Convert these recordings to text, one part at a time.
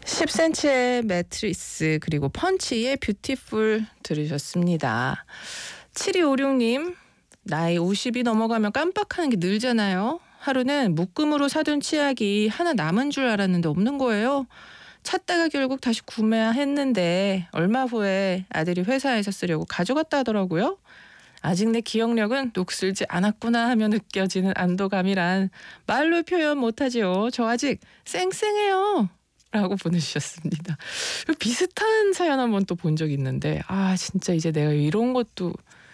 10cm의 매트리스 그리고 펀치의 뷰티풀 들으셨습니다. 7256님, 나이 50이 넘어가면 깜빡하는 게 늘잖아요. 하루는 묶음으로 사둔 치약이 하나 남은 줄 알았는데 없는 거예요. 찾다가 결국 다시 구매했는데 얼마 후에 아들이 회사에서 쓰려고 가져갔다 하더라고요. 아직 내 기억력은 녹슬지 않았구나 하며 느껴지는 안도감이란 말로 표현 못하지요. 저 아직 쌩쌩해요. 라고 보내주셨습니다. 비슷한 사연 한번 또 본 적이 있는데 진짜 이제 내가 이런 것도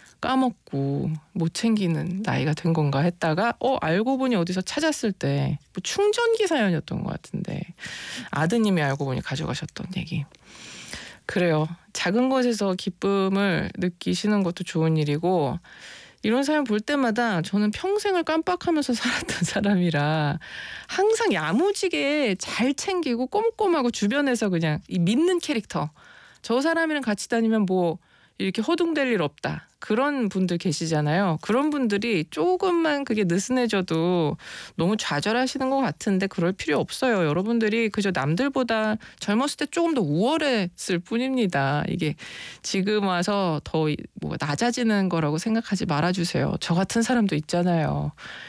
까먹고 못 챙기는 나이가 된 건가 했다가 알고 보니 어디서 찾았을 때 뭐 충전기 사연이었던 것 같은데 아드님이 알고 보니 가져가셨던 얘기. 그래요. 작은 것에서 기쁨을 느끼시는 것도 좋은 일이고 이런 사연 볼 때마다 저는 평생을 깜빡하면서 살았던 사람이라 항상 야무지게 잘 챙기고 꼼꼼하고 주변에서 그냥 믿는 캐릭터. 저 사람이랑 같이 다니면 뭐 이렇게 허둥댈 일 없다. 그런 분들 계시잖아요. 그런 분들이 조금만 그게 느슨해져도 너무 좌절하시는 것 같은데 그럴 필요 없어요. 여러분들이 그저 남들보다 젊었을 때 조금 더 우월했을 뿐입니다. 이게 지금 와서 더 뭐 낮아지는 거라고 생각하지 말아주세요. 저 같은 사람도 있잖아요.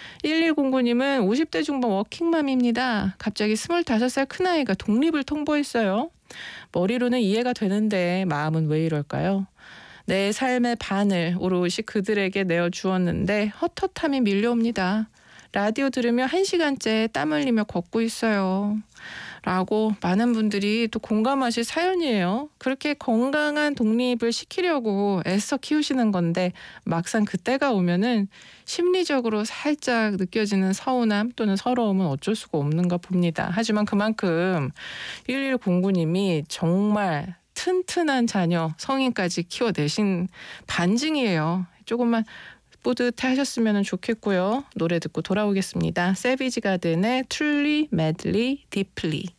1109님은 50대 중반 워킹맘입니다. 갑자기 25살 큰아이가 독립을 통보했어요. 머리로는 이해가 되는데 마음은 왜 이럴까요? 내 삶의 반을 오롯이 그들에게 내어주었는데 헛헛함이 밀려옵니다. 라디오 들으며 1시간째 땀 흘리며 걷고 있어요. 라고 많은 분들이 또 공감하실 사연이에요. 그렇게 건강한 독립을 시키려고 애써 키우시는 건데 막상 그때가 오면은 심리적으로 살짝 느껴지는 서운함 또는 서러움은 어쩔 수가 없는가 봅니다. 하지만 그만큼 1109님이 정말 튼튼한 자녀 성인까지 키워내신 반증이에요. 조금만 뿌듯해 하셨으면 좋겠고요. 노래 듣고 돌아오겠습니다. 세비지 가든의 Truly, Madly, Deeply.